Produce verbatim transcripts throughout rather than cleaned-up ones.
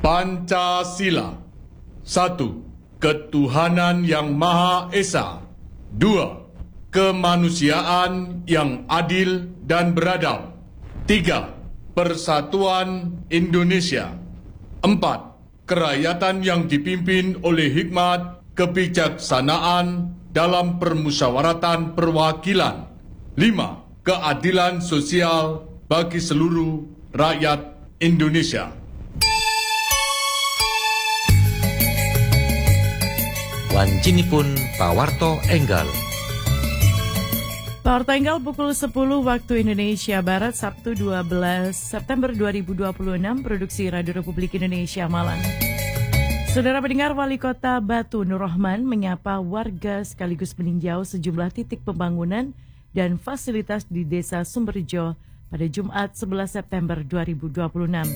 Pancasila. Satu, ketuhanan yang Maha Esa. Dua, kemanusiaan yang adil dan beradab. Tiga, persatuan Indonesia. Empat, kerakyatan yang dipimpin oleh hikmat kebijaksanaan dalam permusyawaratan perwakilan. Lima, keadilan sosial bagi seluruh rakyat Indonesia. Wancinipun Pawarto Enggal. Pawarto Enggal pukul sepuluh waktu Indonesia Barat, Sabtu dua belas September dua ribu dua puluh enam, produksi Radio Republik Indonesia Malang. Saudara pendengar, Wali Kota Batu Nur Rahman menyapa warga sekaligus meninjau sejumlah titik pembangunan dan fasilitas di Desa Sumberjo pada Jumat sebelas September dua ribu dua puluh enam.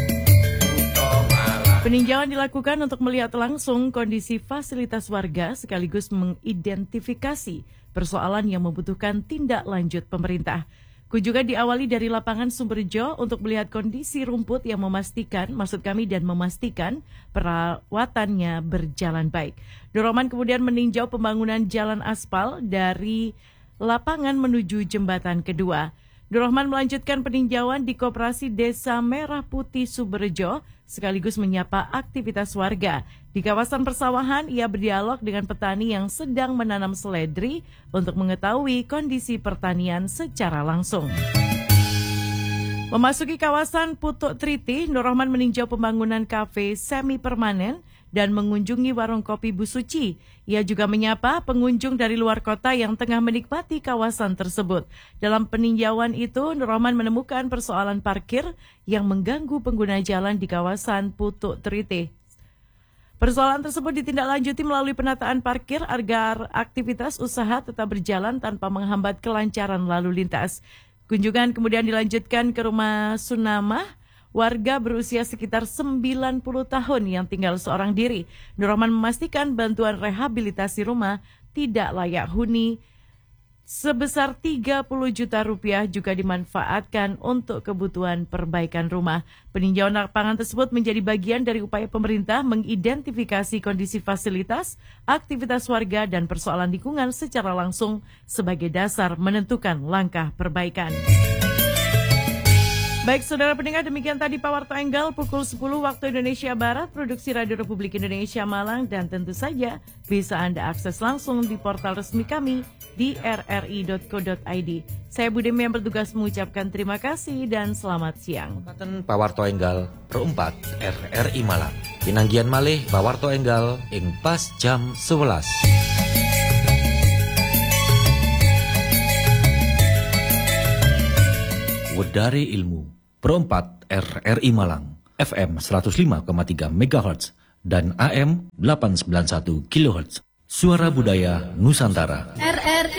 Peninjauan dilakukan untuk melihat langsung kondisi fasilitas warga sekaligus mengidentifikasi persoalan yang membutuhkan tindak lanjut pemerintah. Kunjungan diawali dari lapangan Sumberjo untuk melihat kondisi rumput yang memastikan, maksud kami dan memastikan perawatannya berjalan baik. Nur Rahman kemudian meninjau pembangunan jalan aspal dari lapangan menuju jembatan kedua. Nur Rahman melanjutkan peninjauan di Koperasi Desa Merah Putih Sumberjo sekaligus menyapa aktivitas warga. Di kawasan persawahan, ia berdialog dengan petani yang sedang menanam seledri untuk mengetahui kondisi pertanian secara langsung. Memasuki kawasan Putuk Triti, Nur Rahman meninjau pembangunan kafe semi permanen dan mengunjungi warung kopi Bu Suci. Ia juga menyapa pengunjung dari luar kota yang tengah menikmati kawasan tersebut. Dalam peninjauan itu, Nur Rahman menemukan persoalan parkir yang mengganggu pengguna jalan di kawasan Putuk Triti. Persoalan tersebut ditindaklanjuti melalui penataan parkir agar aktivitas usaha tetap berjalan tanpa menghambat kelancaran lalu lintas. Kunjungan kemudian dilanjutkan ke rumah Sunamah, warga berusia sekitar sembilan puluh tahun yang tinggal seorang diri. Nur Rahman memastikan bantuan rehabilitasi rumah tidak layak huni sebesar tiga puluh juta rupiah juga dimanfaatkan untuk kebutuhan perbaikan rumah. Peninjauan lapangan tersebut menjadi bagian dari upaya pemerintah mengidentifikasi kondisi fasilitas, aktivitas warga dan persoalan lingkungan secara langsung sebagai dasar menentukan langkah perbaikan. Baik saudara pendengar, demikian tadi Pawarto Enggal pukul sepuluh waktu Indonesia Barat, produksi Radio Republik Indonesia Malang, dan tentu saja bisa Anda akses langsung di portal resmi kami di r r i dot co dot i d. Saya Budemi yang bertugas mengucapkan terima kasih dan selamat siang. Katen Pawarto Enggal perempat R R I Malang. Pinanggian malih Pawarto Enggal ing pas jam sebelas. Wedari Ilmu perempat R R I Malang, F M seratus lima koma tiga megahertz dan A M delapan ratus sembilan puluh satu kilohertz. Suara Budaya Nusantara. R R I